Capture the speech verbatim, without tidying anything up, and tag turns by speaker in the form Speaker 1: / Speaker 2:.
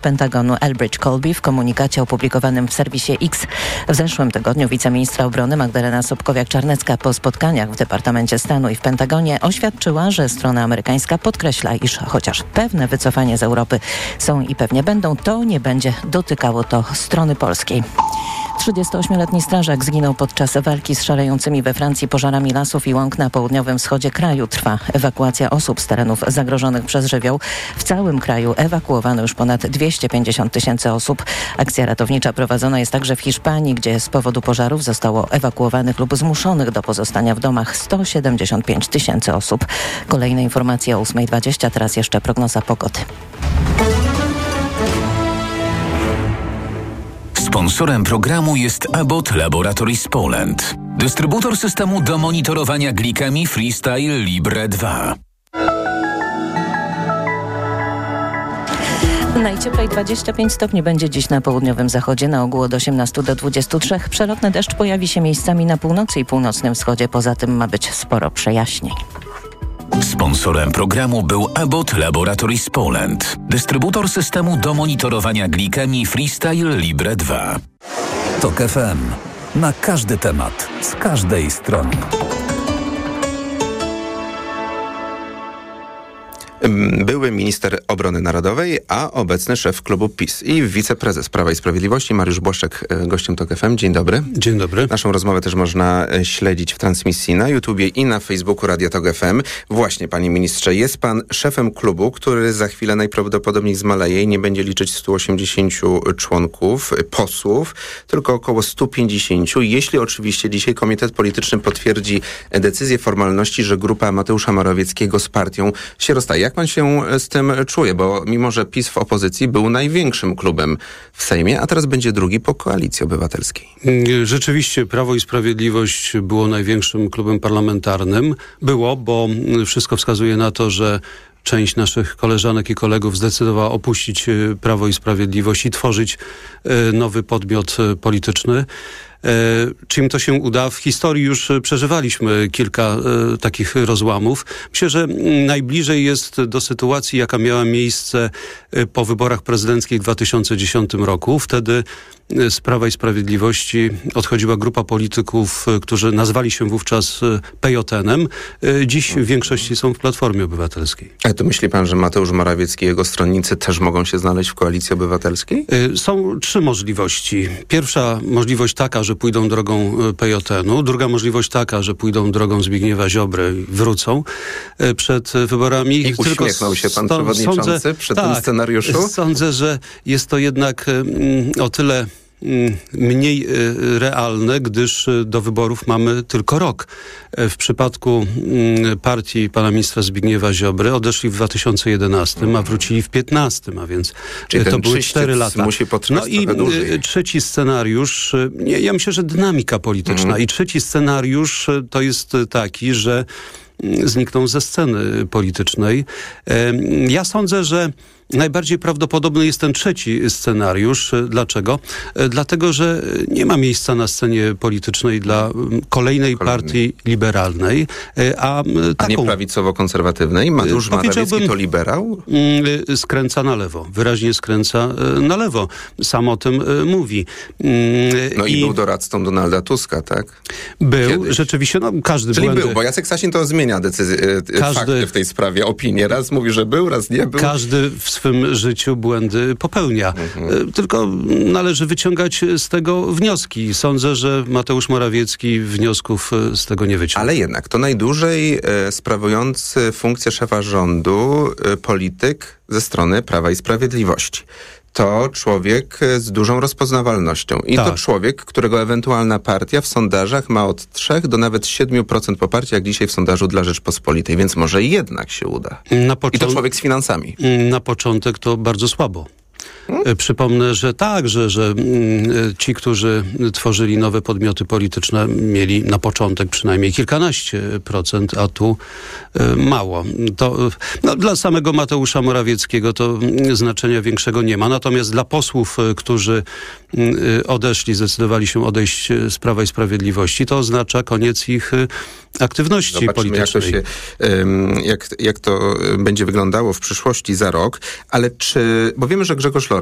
Speaker 1: Pentagonu Elbridge Colby w komunikacie opublikowanym w serwisie X. W zeszłym tygodniu wiceministra obrony Magdalena Sobkowiak-Czarnecka po spotkaniach w Departamencie Stanu i w Pentagonie oświadczyła, że strona amerykańska podkreśla, iż chociaż pewne wycofanie z Europy są i pewnie będą, to nie będzie dotykało to strony polskiej. trzydziestoośmioletni strażak zginął podczas walki z szalejącymi we Francji pożarami lasów i łąk na południowym wschodzie kraju. Trwa ewakuacja osób z terenów zagrożonych przez żywioł. W całym kraju ewakuowano już ponad dwieście pięćdziesiąt tysięcy osób. Akcja ratownicza prowadzona jest także w Hiszpanii, gdzie z powodu pożarów zostało ewakuowanych lub zmuszonych do pozostania w domach sto siedemdziesiąt pięć tysięcy osób. Kolejne informacje o ósma dwadzieścia, teraz jeszcze prognoza pogody.
Speaker 2: Sponsorem programu jest Abbott Laboratories Poland, dystrybutor systemu do monitorowania glikemii Freestyle Libre dwa.
Speaker 1: Najcieplej dwadzieścia pięć stopni będzie dziś na południowym zachodzie, na ogół od osiemnaście do dwudziestu trzech. Przelotny deszcz pojawi się miejscami na północy i północnym wschodzie, poza tym ma być sporo przejaśnień.
Speaker 2: Sponsorem programu był Abbott Laboratories Poland, dystrybutor systemu do monitorowania glikemii Freestyle Libre dwa.
Speaker 3: Tok F M. Na każdy temat, z każdej strony.
Speaker 4: Były minister obrony narodowej, a obecny szef klubu PiS i wiceprezes Prawa i Sprawiedliwości Mariusz Błaszczak, gościem Tok F M. Dzień dobry.
Speaker 5: Dzień dobry.
Speaker 4: Naszą rozmowę też można śledzić w transmisji na YouTubie i na Facebooku Radia Tok F M. Właśnie, panie ministrze, jest pan szefem klubu, który za chwilę najprawdopodobniej zmaleje i nie będzie liczyć stu osiemdziesięciu członków, posłów, tylko około stu pięćdziesięciu. Jeśli oczywiście dzisiaj komitet polityczny potwierdzi decyzję formalności, że grupa Mateusza Morawieckiego z partią się rozstaje. Jak pan się z tym czuje? Bo mimo, że PiS w opozycji był największym klubem w Sejmie, a teraz będzie drugi po Koalicji Obywatelskiej.
Speaker 5: Rzeczywiście Prawo i Sprawiedliwość było największym klubem parlamentarnym. Było, bo wszystko wskazuje na to, że część naszych koleżanek i kolegów zdecydowała opuścić Prawo i Sprawiedliwość i tworzyć nowy podmiot polityczny. Czy im to się uda? W historii już przeżywaliśmy kilka e, takich rozłamów. Myślę, że najbliżej jest do sytuacji, jaka miała miejsce po wyborach prezydenckich w dwa tysiące dziesiątym roku. Wtedy z Prawa i Sprawiedliwości odchodziła grupa polityków, którzy nazwali się wówczas P J N-em. Dziś w większości są w Platformie Obywatelskiej.
Speaker 4: A to myśli pan, że Mateusz Morawiecki i jego stronnicy też mogą się znaleźć w Koalicji Obywatelskiej?
Speaker 5: Są trzy możliwości. Pierwsza możliwość taka, że pójdą drogą P J N-u. Druga możliwość taka, że pójdą drogą Zbigniewa Ziobry i wrócą przed wyborami.
Speaker 4: I Tylko uśmiechnął się pan stąd, przewodniczący sądzę, przy tak, tym scenariuszu?
Speaker 5: Sądzę, że jest to jednak mm, o tyle mniej realne, gdyż do wyborów mamy tylko rok. W przypadku partii pana ministra Zbigniewa Ziobry odeszli w dwa tysiące jedenastym, a wrócili w piętnastym, a więc
Speaker 4: czyli
Speaker 5: to były cztery lata.
Speaker 4: Musi potrwać
Speaker 5: no i
Speaker 4: dłużej.
Speaker 5: Trzeci scenariusz, nie, ja myślę, że dynamika polityczna mm. i trzeci scenariusz to jest taki, że znikną ze sceny politycznej. Ja sądzę, że najbardziej prawdopodobny jest ten trzeci scenariusz. Dlaczego? Dlatego, że nie ma miejsca na scenie politycznej dla kolejnej Kolejny. partii liberalnej. A, taką,
Speaker 4: a nie prawicowo-konserwatywnej? Mateusz Morawiecki to liberał?
Speaker 5: Skręca na lewo. Wyraźnie skręca na lewo. Sam o tym mówi.
Speaker 4: No i, i był doradcą Donalda Tuska, tak?
Speaker 5: Był.
Speaker 4: Kiedyś.
Speaker 5: Rzeczywiście, no każdy
Speaker 4: Czyli
Speaker 5: błędy.
Speaker 4: był, bo Jacek Sasin to zmienia decyzje, każdy, fakty w tej sprawie, opinię. Raz mówi, że był, raz nie był.
Speaker 5: Każdy w swym życiu błędy popełnia. Mhm. Tylko należy wyciągać z tego wnioski. Sądzę, że Mateusz Morawiecki wniosków z tego nie wyciąga.
Speaker 4: Ale jednak to najdłużej e, sprawujący funkcję szefa rządu e, polityk ze strony Prawa i Sprawiedliwości. To człowiek z dużą rozpoznawalnością. I tak. to człowiek, którego ewentualna partia w sondażach ma od trzech do nawet siedmiu procent poparcia, jak dzisiaj w sondażu dla Rzeczpospolitej. Więc może jednak się uda.
Speaker 5: Na począ-
Speaker 4: I to człowiek z finansami.
Speaker 5: Na początek to bardzo słabo. Hmm? Przypomnę, że tak, że, że ci, którzy tworzyli nowe podmioty polityczne, mieli na początek przynajmniej kilkanaście procent, a tu mało. To, no, dla samego Mateusza Morawieckiego to znaczenia większego nie ma. Natomiast dla posłów, którzy odeszli, zdecydowali się odejść z Prawa i Sprawiedliwości, to oznacza koniec ich aktywności
Speaker 4: Zobaczymy,
Speaker 5: politycznej.
Speaker 4: Jak to, się, jak, jak to będzie wyglądało w przyszłości za rok. Ale czy, bo wiemy, że Grzegorz Lorek